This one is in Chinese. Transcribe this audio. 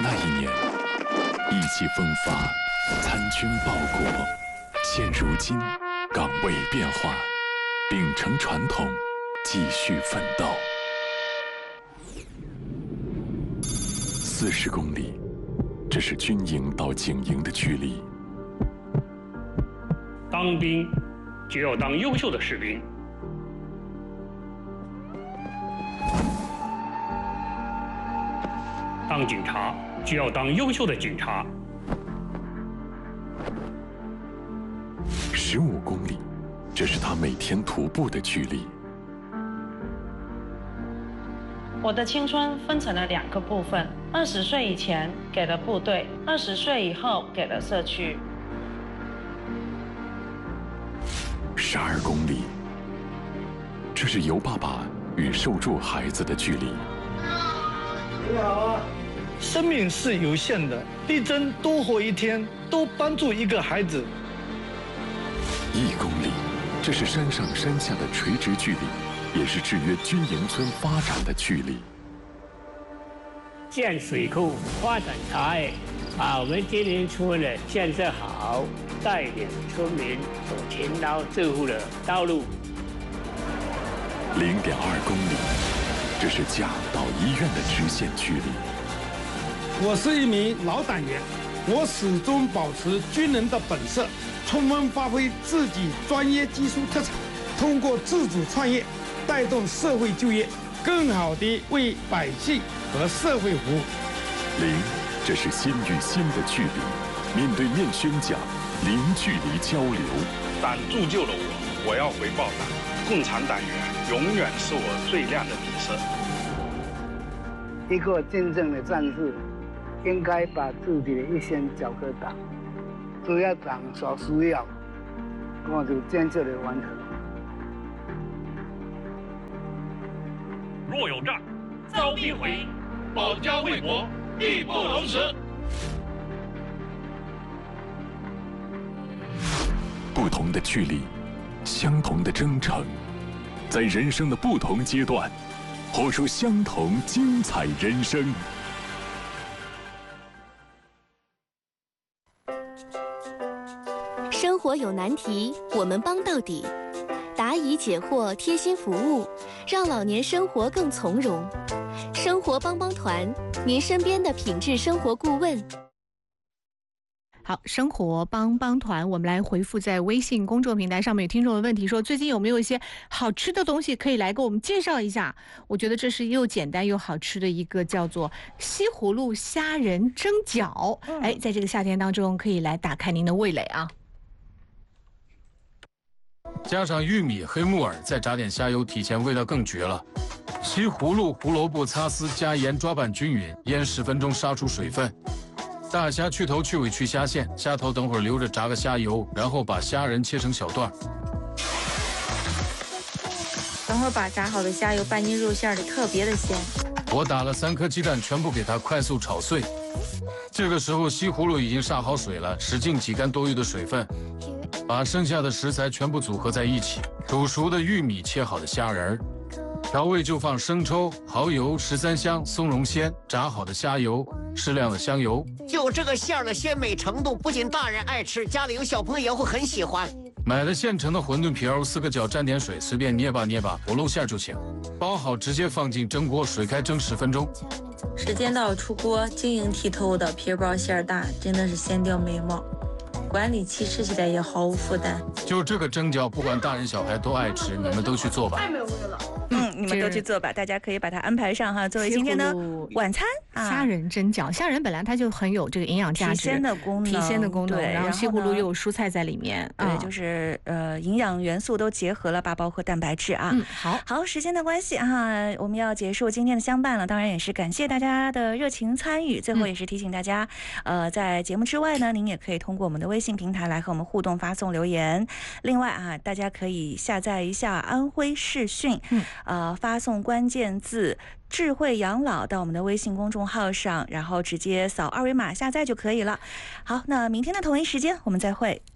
那一年，意气风发，参军报国。现如今，岗位变化，秉承传统，继续奋斗。40公里，这是军营到警营的距离。 当兵就要当优秀的士兵，当警察就要当优秀的警察。 15公里，这是他每天徒步的距离。 我的青春分成了2个部分：20岁以前给了部队，20岁以后给了社区。 12公里，这是尤爸爸与受助孩子的距离。 你好啊！生命是有限的，力争多活一天，多帮助一个孩子。 1公里，这是山上山下的垂直距离，也是制约军营村发展的距离。 建水库、发展茶叶，把我们军营村的建设好，带领村民走勤劳致富的道路。 0.2公里，这是家到医院的直线距离。 我是一名老党员，我始终保持军人的本色，充分发挥自己专业技术特长，通过自主创业，带动社会就业，更好地为百姓和社会服务。 0，这是心与心的距离，面对面宣讲，零距离交流。 党铸就了我，我要回报党。共产党员永远是我最亮的底色。 一个真正的战士，应该把自己的一生交给党，只要党所需要，我就坚决地完成。 若有战，遭必毁；保家卫国，义不容辞。 不同的距离，相同的征程，在人生的不同阶段，活出相同精彩人生。 生活有难题，我们帮到底。答疑解惑，贴心服务，让老年生活更从容。生活帮帮团，您身边的品质生活顾问。 好，生活帮帮团，我们来回复在微信公众平台上面有听众的问题，说最近有没有一些好吃的东西可以来给我们介绍一下？我觉得这是又简单又好吃的一个叫做西葫芦虾仁蒸饺。哎，在这个夏天当中可以来打开您的味蕾啊。 加上玉米、黑木耳，再炸点虾油，提前味道更绝了。西葫芦、胡萝卜擦丝，加盐抓拌均匀，腌10分钟杀出水分。大虾去头去尾去虾线，虾头等会儿留着炸个虾油，然后把虾仁切成小段。 等会儿把炸好的虾油拌进肉馅里，特别的鲜。 我打了3颗鸡蛋，全部给它快速炒碎。这个时候西葫芦已经杀好水了，使劲挤干多余的水分，把剩下的食材全部组合在一起。煮熟的玉米，切好的虾仁，调味就放生抽、蚝油、13香、松茸鲜，炸好的虾油，适量的香油。 就这个馅儿的鲜美程度，不仅大人爱吃，家里有小朋友也会很喜欢。 买了现成的馄饨皮儿，4个角沾点水，随便捏吧捏吧，不露馅就行。包好直接放进蒸锅，水开蒸10分钟。 时间到，出锅，晶莹剔透的皮包馅儿大，真的是鲜掉眉毛。管理期吃起来也毫无负担。 就这个蒸饺，不管大人小孩都爱吃，你们都去做吧。 太美味了。你们都去做吧，大家可以把它安排上哈，作为今天的晚餐。 虾仁蒸饺，虾仁本来它就很有这个营养价值， 提鲜的功能，对， 然后西葫芦又有蔬菜在里面， 对，就是营养元素都结合了，把包括蛋白质啊。好，时间的关系啊，我们要结束今天的相伴了，当然也是感谢大家的热情参与。最后也是提醒大家，在节目之外呢，您也可以通过我们的微信平台来和我们互动发送留言。另外啊，大家可以下载一下安徽视讯，发送关键字智慧养老到我们的微信公众号上，然后直接扫2维码下载就可以了。好，那明天的同一时间我们再会。